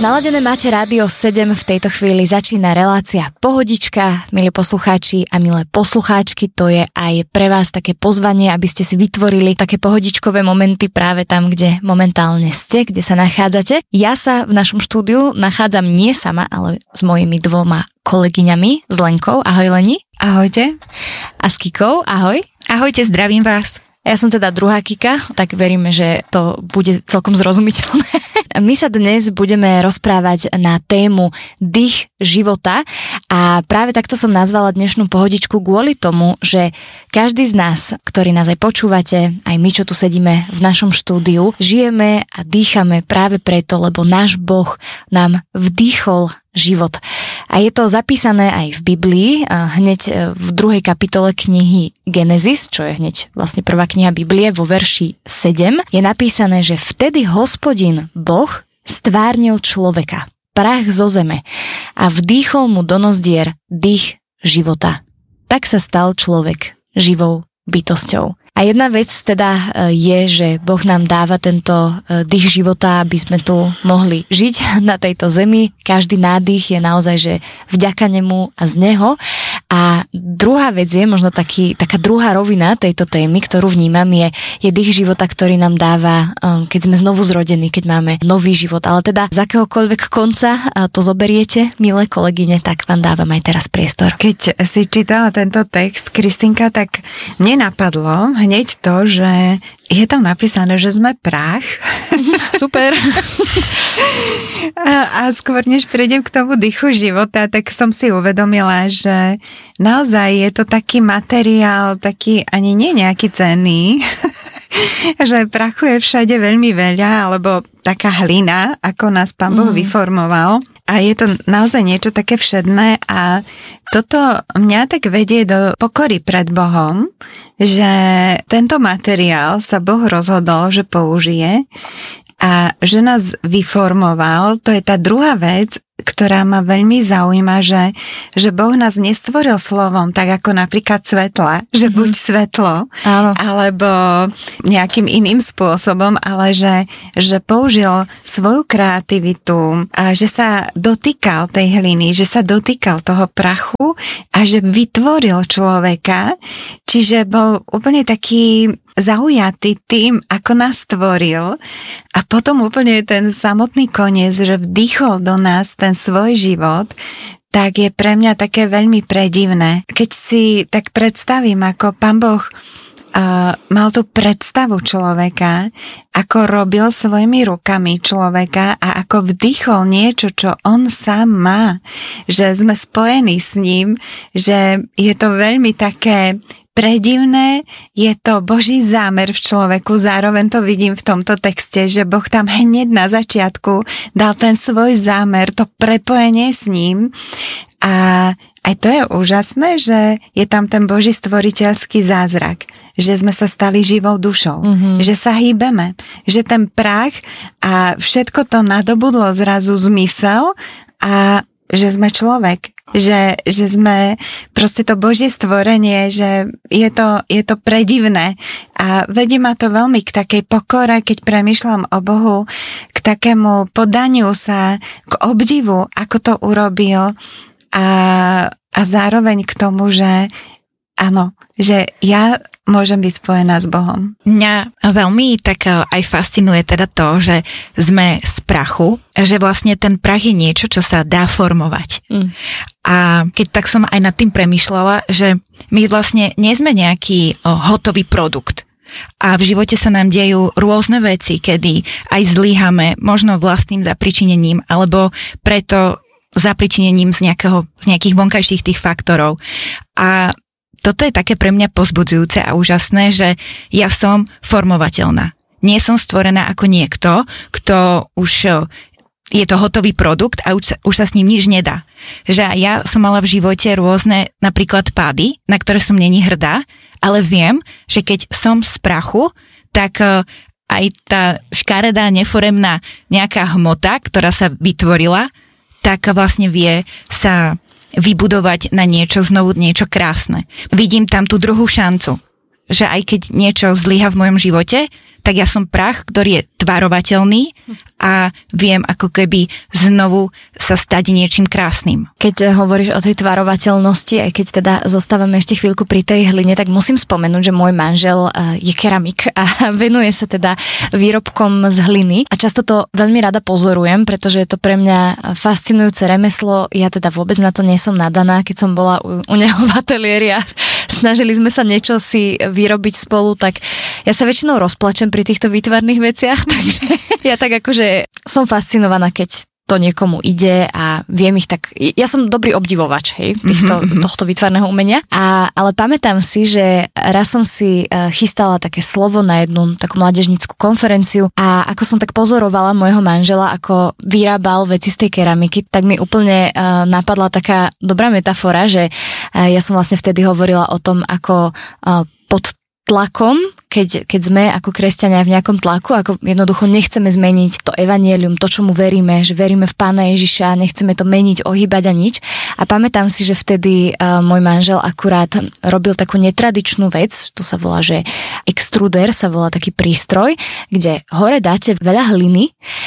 Naladené máte Rádio 7, v tejto chvíli začína relácia Pohodička. Milí poslucháči a milé poslucháčky, to je aj pre vás také pozvanie, aby ste si vytvorili také pohodičkové momenty práve tam, kde momentálne ste, kde sa nachádzate. Ja sa v našom štúdiu nachádzam nie sama, ale s mojimi dvoma kolegyňami, s Lenkou. Ahoj Leni. Ahojte. A s Kikou. Ahoj. Ahojte, zdravím vás. Ja som teda druhá Kika, tak veríme, že to bude celkom zrozumiteľné. My sa dnes budeme rozprávať na tému dých života a práve takto som nazvala dnešnú pohodičku kvôli tomu, že každý z nás, ktorý nás aj počúvate, aj my, čo tu sedíme v našom štúdiu, žijeme a dýchame práve preto, lebo náš Boh nám vdýchol život. A je to zapísané aj v Biblii, hneď v 2. kapitole knihy Genesis, čo je hneď vlastne prvá kniha Biblie, vo verši 7, je napísané, že vtedy Hospodin Boh stvárnil človeka, prach zo zeme, a vdýchol mu do nozdier dých života. Tak sa stal človek živou bytosťou. A jedna vec teda je, že Boh nám dáva tento dých života, aby sme tu mohli žiť na tejto zemi. Každý nádych je naozaj, že vďaka nemu a z neho. A druhá vec je, možno taká druhá rovina tejto témy, ktorú vnímam, je dých života, ktorý nám dáva, keď sme znovu zrodení, keď máme nový život. Ale teda z akéhokoľvek konca to zoberiete, milé kolegyne, tak vám dávam aj teraz priestor. Keď si čítala tento text, Kristinka, tak mne napadlo hneď to, že je tam napísané, že sme prach. Super. A skôr než prejdem k tomu dýchu života, tak som si uvedomila, že naozaj je to taký materiál, taký ani nie nejaký cenný, že prachu je všade veľmi veľa, alebo taká hlina, ako nás Pán Boh vyformoval. A je to naozaj niečo také všedné a toto mňa tak vedie do pokory pred Bohom, že tento materiál sa Boh rozhodol, že použije a že nás vyformoval. To je tá druhá vec, ktorá ma veľmi zaujíma, že Boh nás nestvoril slovom, tak ako napríklad svetla, že buď svetlo, áno, alebo nejakým iným spôsobom, ale že použil svoju kreativitu a že sa dotýkal tej hliny, že sa dotýkal toho prachu a že vytvoril človeka, čiže bol úplne taký zaujatý tým, ako nás stvoril, a potom úplne ten samotný koniec, že vdýchol do nás ten svoj život, tak je pre mňa také veľmi predivné. Keď si tak predstavím, ako Pán Boh mal tú predstavu človeka, ako robil svojimi rukami človeka a ako vdýchol niečo, čo on sám má, že sme spojení s ním, že je to veľmi také predivné, je to Boží zámer v človeku, zároveň to vidím v tomto texte, že Boh tam hneď na začiatku dal ten svoj zámer, to prepojenie s ním, a aj to je úžasné, že je tam ten Boží stvoriteľský zázrak, že sme sa stali živou dušou, že sa hýbeme, že ten prach a všetko to nadobudlo zrazu zmysel a že sme človek. Že sme proste to Božie stvorenie, že je to predivné a vedie ma to veľmi k takej pokore, keď premýšľam o Bohu, k takému podaniu sa, k obdivu, ako to urobil a zároveň k tomu, že áno, že ja môžem byť spojená s Bohom. Mňa veľmi tak aj fascinuje teda to, že sme z prachu, že vlastne ten prach je niečo, čo sa dá formovať. A keď tak som aj nad tým premýšľala, že my vlastne nie sme nejaký hotový produkt. A v živote sa nám dejú rôzne veci, kedy aj zlyhame, možno vlastným zapričinením, alebo preto zapričinením z nejakých vonkajších tých faktorov. A toto je také pre mňa povzbudzujúce a úžasné, že ja som formovateľná. Nie som stvorená ako niekto, kto už je to hotový produkt a už sa s ním nič nedá. Že ja som mala v živote rôzne napríklad pády, na ktoré som není hrdá, ale viem, že keď som z prachu, tak aj tá škaredá, neforemná nejaká hmota, ktorá sa vytvorila, tak vlastne vie sa vybudovať na niečo, znovu niečo krásne. Vidím tam tú druhú šancu, že aj keď niečo zlyha v mojom živote, tak ja som prach, ktorý je tvarovateľný a viem ako keby znovu sa stať niečím krásnym. Keď hovoríš o tej tvarovateľnosti, aj keď teda zostávame ešte chvíľku pri tej hline, tak musím spomenúť, že môj manžel je keramik a venuje sa teda výrobkom z hliny a často to veľmi rada pozorujem, pretože je to pre mňa fascinujúce remeslo. Ja teda vôbec na to nie som nadaná, keď som bola u neho v ateliéri a snažili sme sa niečo si vyrobiť spolu, tak ja sa väčšinou rozplačem pri týchto výtvarných veciach, takže ja tak akože som fascinovaná, keď to niekomu ide a viem ich tak... Ja som dobrý obdivovač, hej, tohto výtvarného umenia. Ale pamätám si, že raz som si chystala také slovo na jednu takú mládežnícku konferenciu a ako som tak pozorovala môjho manžela, ako vyrábal veci z tej keramiky, tak mi úplne napadla taká dobrá metafora, že ja som vlastne vtedy hovorila o tom, ako pod tlakom, keď sme ako kresťania v nejakom tlaku, ako jednoducho nechceme zmeniť to evanjelium, to, čomu veríme, že veríme v Pána Ježiša, nechceme to meniť, ohýbať a nič. A pamätám si, že vtedy môj manžel akurát robil takú netradičnú vec, to sa volá, že extruder, sa volá taký prístroj, kde hore dáte veľa hliny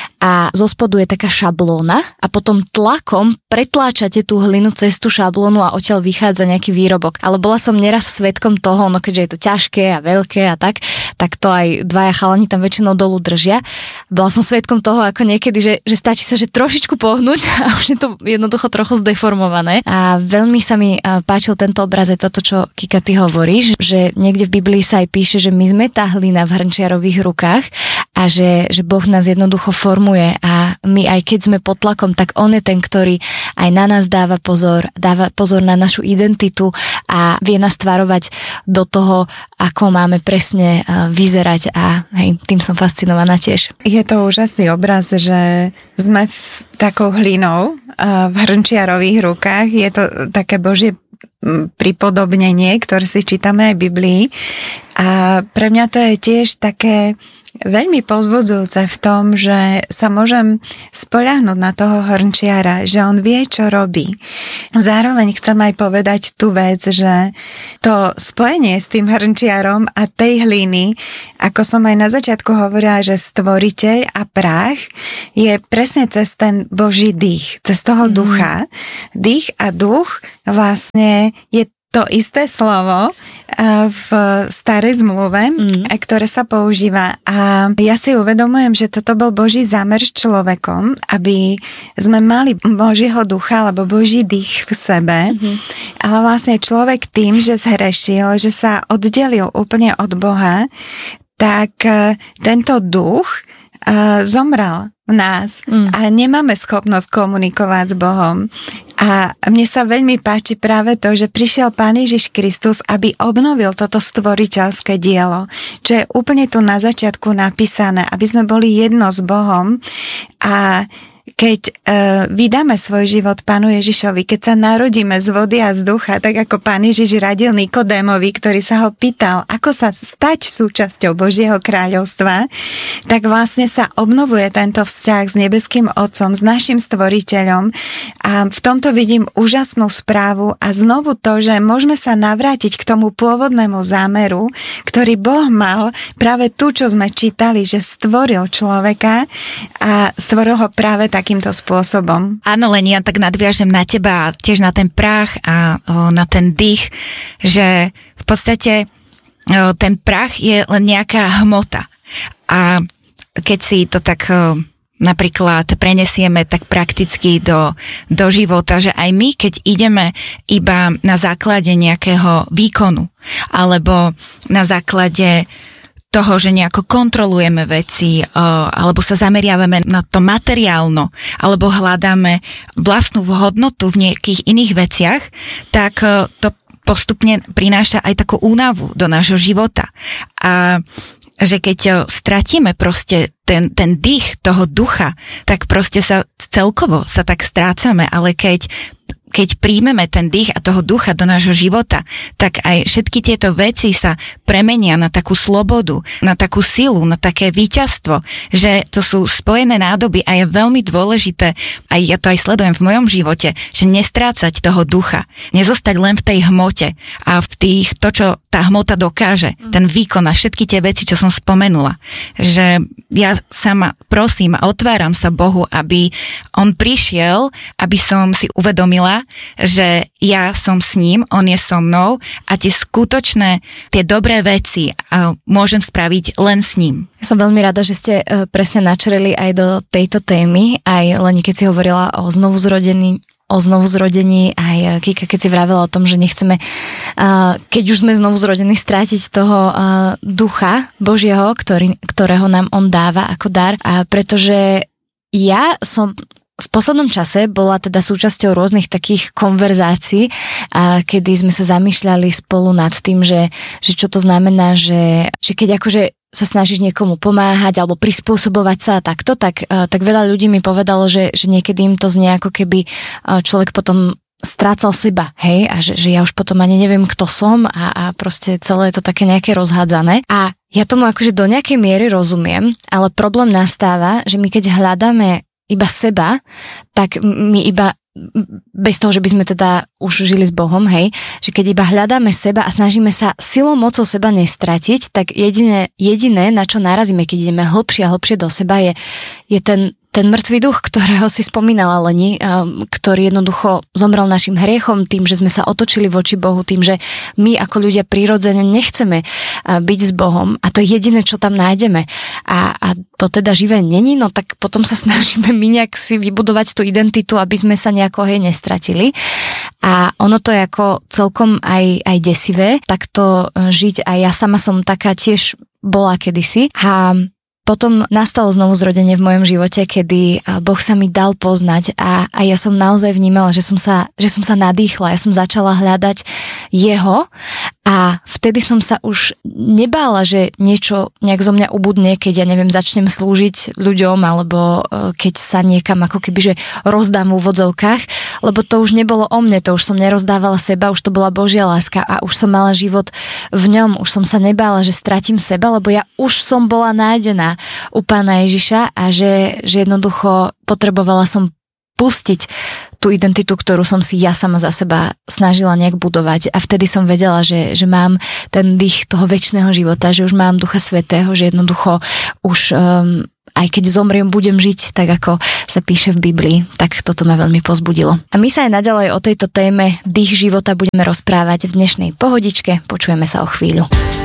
a zo spodu je taká šablóna a potom tlakom pretláčate tú hlinu cez tú šablónu a odtiaľ vychádza nejaký výrobok. Ale bola som neraz svedkom toho, no keďže je to ťažké a veľké a tak to aj dvaja chalani tam väčšinou dolu držia. Bola som svedkom toho, ako niekedy, že stačí sa, že trošičku pohnúť a už je to jednoducho trochu zdeformované. A veľmi sa mi páčil tento obrazec, toto, čo Kika, ty hovoríš, že niekde v Biblii sa aj píše, že my sme tá hlina v hrnčiarových rukách a že Boh nás jednoducho formuje a my aj keď sme pod tlakom, tak on je ten, ktorý aj na nás dáva pozor na našu identitu a vie nás tvarovať do toho, ako máme presne vyzerať a hej, tým som fascinovaná tiež. Je to úžasný obraz, že sme takou hlinou v hrnčiarových rukách. Je to také Božie pripodobnenie, ktoré si čítame aj v Biblii. A pre mňa to je tiež také veľmi povzbudzujúce v tom, že sa môžem spoľahnúť na toho hrnčiara, že on vie, čo robí. Zároveň chcem aj povedať tú vec, že to spojenie s tým hrnčiarom a tej hliny, ako som aj na začiatku hovorila, že stvoriteľ a prach je presne cez ten Boží dých, cez toho ducha. Dých a duch vlastne je to isté slovo v starej zmluve, ktoré sa používa. A ja si uvedomujem, že toto bol Boží zámer s človekom, aby sme mali Božieho ducha alebo Boží dých v sebe. Ale vlastne človek tým, že zhrešil, že sa oddelil úplne od Boha, tak tento duch zomrel v nás a nemáme schopnosť komunikovať s Bohom. A mne sa veľmi páči práve to, že prišiel Pán Ježiš Kristus, aby obnovil toto stvoriteľské dielo, čo je úplne tu na začiatku napísané, aby sme boli jedno s Bohom. A keď vydáme svoj život Pánu Ježišovi, keď sa narodíme z vody a z ducha, tak ako Pán Ježiš radil Nikodémovi, ktorý sa ho pýtal, ako sa stať súčasťou Božieho kráľovstva, tak vlastne sa obnovuje tento vzťah s nebeským Otcom, s našim stvoriteľom a v tomto vidím úžasnú správu a znovu to, že môžeme sa navrátiť k tomu pôvodnému zámeru, ktorý Boh mal práve tu, čo sme čítali, že stvoril človeka a stvoril ho práve takýmto spôsobom. Áno, len ja tak nadviažem na teba, tiež na ten prach a na ten dých, že v podstate ten prach je len nejaká hmota. A keď si to tak napríklad prenesieme tak prakticky do života, že aj my, keď ideme iba na základe nejakého výkonu alebo na základe toho, že nejako kontrolujeme veci alebo sa zameriavame na to materiálno alebo hľadáme vlastnú hodnotu v nejakých iných veciach, tak to postupne prináša aj takú únavu do nášho života. A že keď stratíme proste ten dých toho ducha, tak proste sa celkovo sa tak strácame, ale keď keď príjmeme ten dých a toho ducha do nášho života, tak aj všetky tieto veci sa premenia na takú slobodu, na takú silu, na také víťazstvo, že to sú spojené nádoby a je veľmi dôležité, aj ja to aj sledujem v mojom živote, že nestrácať toho ducha, nezostať len v tej hmote a v tých, to, čo tá hmota dokáže, ten výkon a všetky tie veci, čo som spomenula. Že ja sama prosím a otváram sa Bohu, aby on prišiel, aby som si uvedomila, že ja som s ním, on je so mnou a tie skutočné, tie dobré veci môžem spraviť len s ním. Ja som veľmi rada, že ste presne načreli aj do tejto témy, aj Leni, keď si hovorila o znovuzrodení, aj Kika, keď si vravela o tom, že nechceme, keď už sme znovuzrodení, strátiť toho ducha Božieho, ktorého nám on dáva ako dar, pretože ja som v poslednom čase bola teda súčasťou rôznych takých konverzácií, kedy sme sa zamýšľali spolu nad tým, že čo to znamená, že keď akože sa snažíš niekomu pomáhať alebo prispôsobovať sa a takto, tak veľa ľudí mi povedalo, že niekedy im to znie ako keby človek potom strácal seba, hej, a že ja už potom ani neviem, kto som a proste celé je to také nejaké rozhádzané. A ja tomu akože do nejakej miery rozumiem, ale problém nastáva, že my keď hľadáme iba seba, tak my iba bez toho, že by sme teda už žili s Bohom, hej, že keď iba hľadáme seba a snažíme sa silou, mocou seba nestratiť, tak jediné, na čo narazíme, keď ideme hlbšie a hlbšie do seba, je ten mŕtvý duch, ktorého si spomínala Leni, ktorý jednoducho zomrel našim hriechom, tým, že sme sa otočili voči Bohu, tým, že my ako ľudia prirodzene nechceme byť s Bohom a to je jediné, čo tam nájdeme. A to teda živé není, no tak potom sa snažíme my nejak si vybudovať tú identitu, aby sme sa nejako nestratili. A ono to je ako celkom aj desivé, takto žiť a ja sama som taká tiež bola kedysi a potom nastalo znovu zrodenie v mojom živote, kedy Boh sa mi dal poznať a ja som naozaj vnímala, že som sa nadýchla, ja som začala hľadať jeho a vtedy som sa už nebála, že niečo nejak zo mňa ubudne, keď ja neviem, začnem slúžiť ľuďom alebo keď sa niekam ako keby, že rozdám v úvodzovkách, lebo to už nebolo o mne, to už som nerozdávala seba, už to bola Božia láska a už som mala život v ňom, už som sa nebála, že stratím seba, lebo ja už som bola nájdená u Pána Ježiša a že jednoducho potrebovala som pustiť tú identitu, ktorú som si ja sama za seba snažila nejak budovať a vtedy som vedela, že mám ten dých toho večného života, že už mám Ducha Svätého, že jednoducho už aj keď zomriem, budem žiť tak, ako sa píše v Biblii. Tak toto ma veľmi povzbudilo. A my sa aj naďalej o tejto téme dých života budeme rozprávať v dnešnej pohodičke. Počujeme sa o chvíľu.